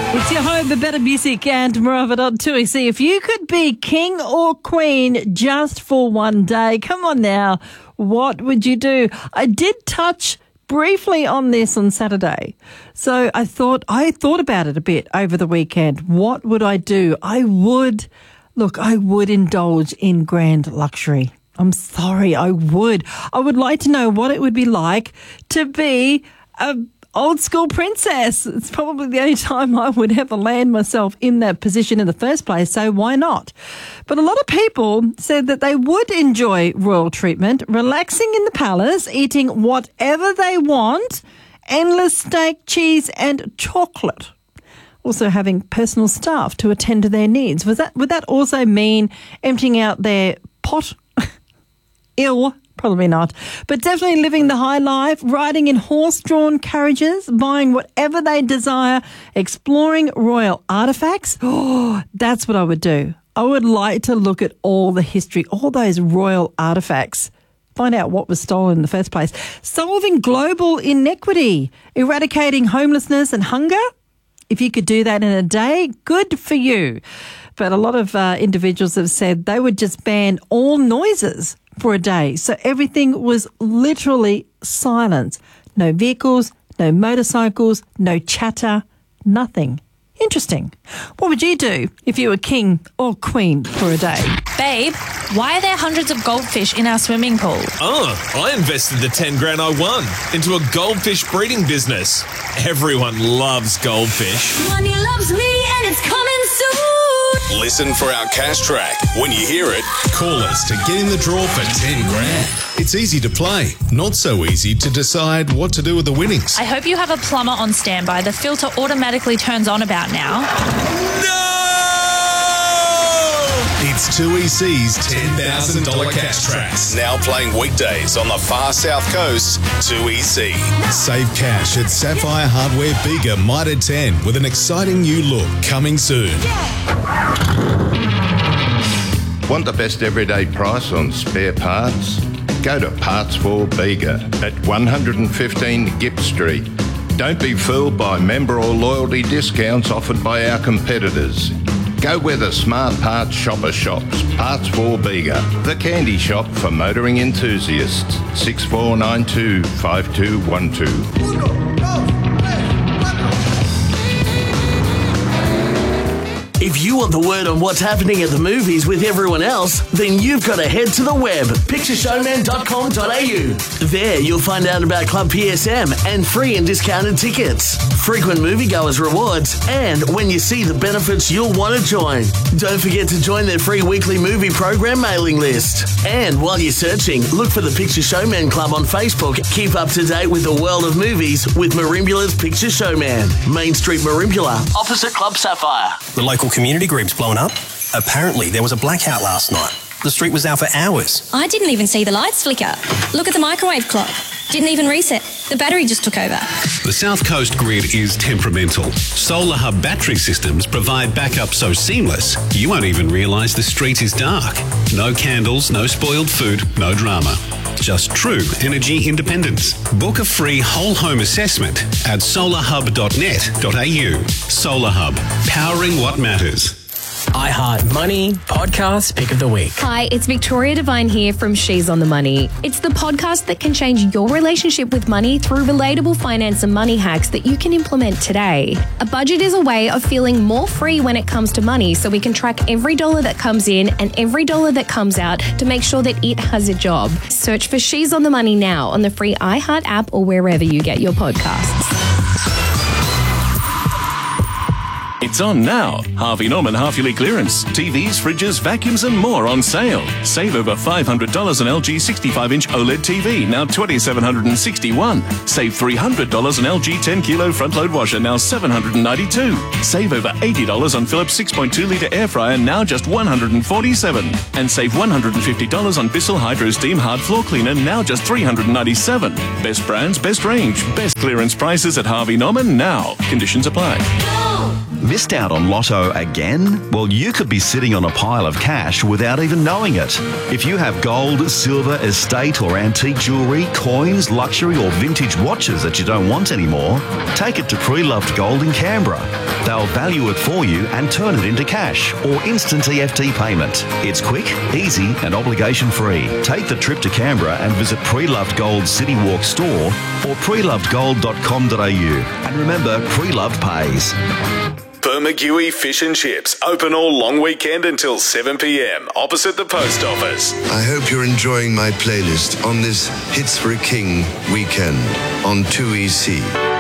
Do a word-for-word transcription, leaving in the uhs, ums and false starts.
It's your home for better music and more of it on two E C. If you could be king or queen just for one day, come on now, what would you do? I did touch briefly on this on Saturday. So I thought, I thought about it a bit over the weekend. What would I do? I would, look, I would indulge in grand luxury. I'm sorry, I would. I would like to know what it would be like to be a old school princess. It's probably the only time I would ever land myself in that position in the first place, so why not? But a lot of people said that they would enjoy royal treatment, relaxing in the palace, eating whatever they want, endless steak, cheese and chocolate. Also having personal staff to attend to their needs. Was that, would that also mean emptying out their pot? Ill, probably not. But definitely living the high life, riding in horse-drawn carriages, buying whatever they desire, exploring royal artefacts. Oh, that's what I would do. I would like to look at all the history, all those royal artefacts, find out what was stolen in the first place. Solving global inequity, eradicating homelessness and hunger. If you could do that in a day, good for you. But a lot of uh, individuals have said they would just ban all noises for a day. So everything was literally silence. No vehicles, no motorcycles, no chatter, nothing. Interesting. What would you do if you were king or queen for a day? Babe, why are there hundreds of goldfish in our swimming pool? Oh, I invested the ten grand I won into a goldfish breeding business. Everyone loves goldfish. Money loves me and it's coming soon. Listen for our cash track. When you hear it, call us to get in the draw for ten grand. It's easy to play, not so easy to decide what to do with the winnings. I hope you have a plumber on standby. The filter automatically turns on about now. No! It's two E C's ten thousand dollars cash tracks. Now playing weekdays on the far south coast, two E C. Save cash at Sapphire Hardware Bega Mitre ten with an exciting new look coming soon. Want the best everyday price on spare parts? Go to Parts for Bega at one fifteen Gipp Street. Don't be fooled by member or loyalty discounts offered by our competitors. Go where the smart parts shopper shops. Parts for Bega, the candy shop for motoring enthusiasts. six four nine two, five two one two. If you want the word on what's happening at the movies with everyone else, then you've got to head to the web, picture showman dot com dot a u. There you'll find out about Club P S M and free and discounted tickets, frequent moviegoers rewards, and when you see the benefits you'll want to join. Don't forget to join their free weekly movie program mailing list. And while you're searching, look for the Picture Showman Club on Facebook. Keep up to date with the world of movies with Marimbula's Picture Showman. Main Street Marimbula, opposite Club Sapphire. The local community group's blown up. Apparently there was a blackout last night. The street was out for hours. I didn't even see the lights flicker. Look at the microwave clock. Didn't even reset. The battery just took over. The South Coast grid is temperamental. Solar Hub battery systems provide backup so seamless you won't even realise the street is dark. No candles, no spoiled food, no drama. Just true energy independence. Book a free whole home assessment at solar hub dot net dot a u. Solar Hub, powering what matters. iHeart Money Podcast Pick of the Week. Hi, it's Victoria Devine here from She's on the Money. It's the podcast that can change your relationship with money through relatable finance and money hacks that you can implement today. A budget is a way of feeling more free when it comes to money, so we can track every dollar that comes in and every dollar that comes out to make sure that it has a job. Search for She's on the Money now on the free iHeart app or wherever you get your podcasts. It's on now. Harvey Norman half-yearly clearance. T Vs, fridges, vacuums and more on sale. Save over five hundred dollars on L G sixty-five inch OLED T V, now two thousand seven hundred sixty-one dollars. Save three hundred dollars on L G ten kilo front-load washer, now seven hundred ninety-two dollars. Save over eighty dollars on Philips six point two litre air fryer, now just one hundred forty-seven dollars. And save one hundred fifty dollars on Bissell Hydro Steam Hard Floor Cleaner, now just three hundred ninety-seven dollars. Best brands, best range, best clearance prices at Harvey Norman now. Conditions apply. Missed out on Lotto again? Well, you could be sitting on a pile of cash without even knowing it. If you have gold, silver, estate or antique jewellery, coins, luxury or vintage watches that you don't want anymore, take it to Pre-Loved Gold in Canberra. They'll value it for you and turn it into cash or instant E F T payment. It's quick, easy and obligation-free. Take the trip to Canberra and visit Pre-Loved Gold City Walk store or pre loved gold dot com dot a u. And remember, Pre-Loved pays. Bermagui Fish and Chips, open all long weekend until seven p m opposite the post office. I hope you're enjoying my playlist on this Hits for a King weekend on two E C.